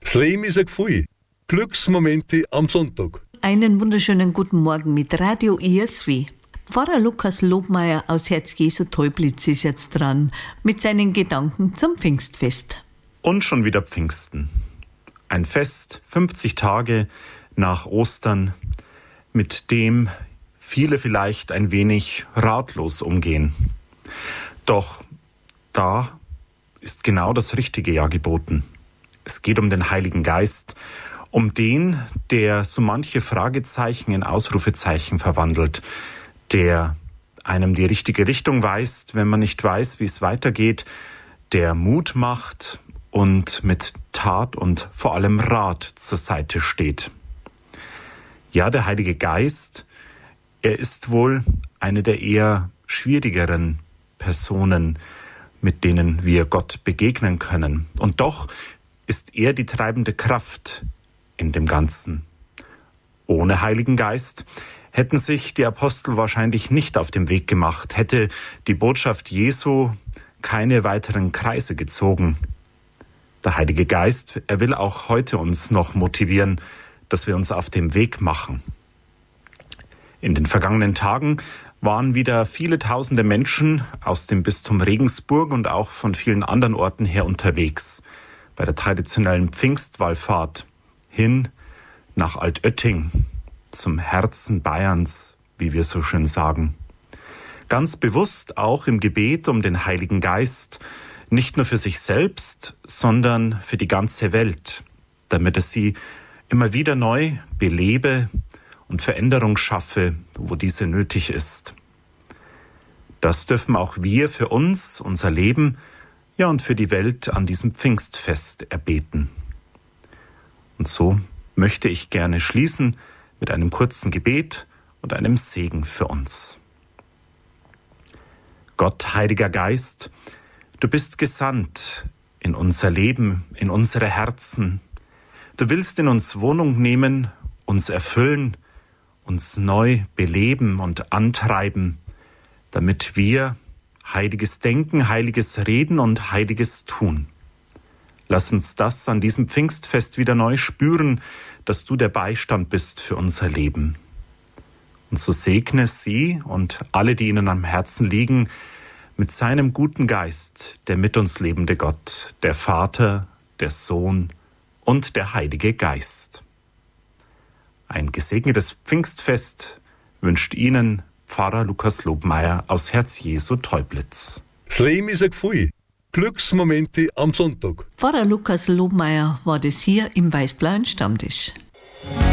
Das Leben ist ein Gefühl. Glücksmomente am Sonntag. Einen wunderschönen guten Morgen mit Radio ISW. Pfarrer Lukas Lobmeier aus Herz Jesu Teublitz ist jetzt dran mit seinen Gedanken zum Pfingstfest. Und schon wieder Pfingsten. Ein Fest, 50 Tage nach Ostern, mit dem viele vielleicht ein wenig ratlos umgehen. Doch da ist genau das richtige Jahr geboten. Es geht um den Heiligen Geist, um den, der so manche Fragezeichen in Ausrufezeichen verwandelt, der einem die richtige Richtung weist, wenn man nicht weiß, wie es weitergeht, der Mut macht und mit Tat und vor allem Rat zur Seite steht. Ja, der Heilige Geist, er ist wohl eine der eher schwierigeren Personen, mit denen wir Gott begegnen können. Und doch ist er die treibende Kraft in dem Ganzen. Ohne Heiligen Geist hätten sich die Apostel wahrscheinlich nicht auf den Weg gemacht, hätte die Botschaft Jesu keine weiteren Kreise gezogen. Der Heilige Geist, er will auch heute uns noch motivieren, dass wir uns auf den Weg machen. In den vergangenen Tagen waren wieder viele tausende Menschen aus dem Bistum Regensburg und auch von vielen anderen Orten her unterwegs bei der traditionellen Pfingstwallfahrt hin nach Altötting, zum Herzen Bayerns, wie wir so schön sagen. Ganz bewusst auch im Gebet um den Heiligen Geist, nicht nur für sich selbst, sondern für die ganze Welt, damit er sie immer wieder neu belebe und Veränderung schaffe, wo diese nötig ist. Das dürfen auch wir für uns, unser Leben, ja und für die Welt an diesem Pfingstfest erbeten. Und so möchte ich gerne schließen mit einem kurzen Gebet und einem Segen für uns. Gott, Heiliger Geist, du bist gesandt in unser Leben, in unsere Herzen. Du willst in uns Wohnung nehmen, uns erfüllen, uns neu beleben und antreiben, damit wir heiliges Denken, heiliges Reden und heiliges Tun. Lass uns das an diesem Pfingstfest wieder neu spüren, dass du der Beistand bist für unser Leben. Und so segne sie und alle, die ihnen am Herzen liegen, mit seinem guten Geist, der mit uns lebende Gott, der Vater, der Sohn und der Heilige Geist. Ein gesegnetes Pfingstfest wünscht Ihnen Pfarrer Lukas Lobmeier aus Herz Jesu Teublitz. Das Leben ist ein Gefühl. Glücksmomente am Sonntag. Pfarrer Lukas Lobmeier war das hier im Weiß-Blauen Stammtisch.